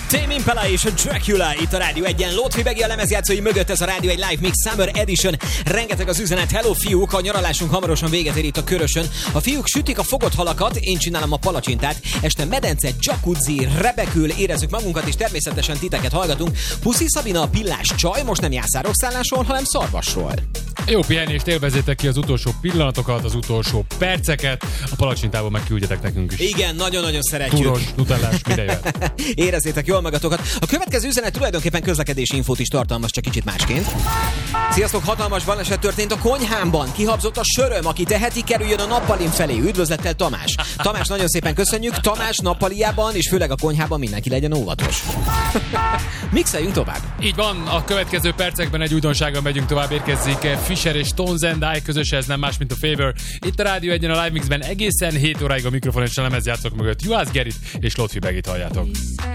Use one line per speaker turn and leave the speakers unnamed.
Tame Impala és a Dracula itt a Rádió 1-en. Lotfi Begi a lemezjátszói mögött, ez a Rádió 1 Live Mix Summer Edition. Rengeteg az üzenet. Hello fiúk, a nyaralásunk hamarosan véget ér itt a Körösön. A fiúk sütik a fogott halakat, én csinálom a palacsintát. Este medence, jacuzzi, rebekül, érezzük magunkat, és természetesen titeket hallgatunk. Puszi Szabina, a pillás csaj, most nem jászárokszállásról, hanem szarvasról.
Jó pihenést, élvezzétek ki az utolsó pillanatokat, az utolsó perceket. A palacsintából megküldjetek nekünk is.
Igen, nagyon-nagyon szeretjük.
Túros, nutellás, mindenjel.
Érezzétek jól magatokat. A következő üzenet tulajdonképpen közlekedési infót is tartalmaz, csak kicsit másként. Sziasztok, hatalmas baleset történt a konyhámban. Kihabzott a söröm, aki teheti, kerüljön a nappalim felé. Üdvözlettel Tamás. Tamás, nagyon szépen köszönjük. Tamás nappaliában és főleg a konyhában mindenki legyen óvatos. Mixeljünk tovább.
Így van, a következő percekben egy újdonsággal megyünk tovább, érkezik Fisher és Tones and I közös, ez nem más, mint a Favor. Itt a Rádió 1-en a Live Mixben egészen 7 óráig a mikrofon és a lemezjátszók mögött Juhász Gerit és Lotfi Begit halljátok.